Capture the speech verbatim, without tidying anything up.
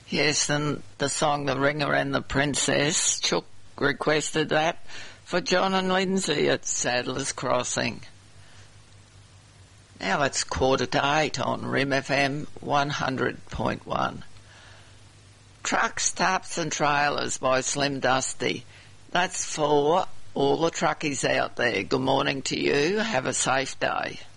Yes, and the song The Ringer and the Princess, Chook requested that for John and Lindsay at Sadler's Crossing. Now it's quarter to eight on R I M F M one hundred point one. Trucks, Tarps and Trailers by Slim Dusty. That's for all the truckies out there. Good morning to you. Have a safe day.